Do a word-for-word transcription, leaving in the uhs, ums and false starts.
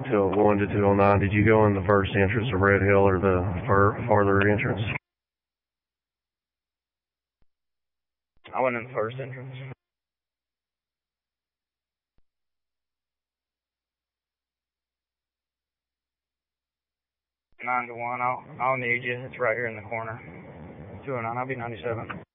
till one to two oh nine. Did you go in the first entrance of Red Hill or the far, farther entrance? I went in the first entrance. Nine to one. I'll I'll need you. It's right here in the corner. Two oh nine. I'll be ninety-seven.